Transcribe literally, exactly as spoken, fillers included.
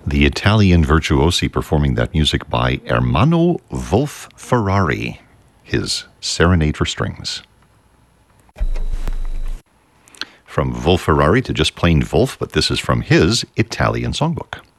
The Italian virtuosi performing that music by Ermanno Wolf Ferrari, his Serenade for Strings. From Wolf Ferrari to just plain Wolf, but this is from his Italian songbook.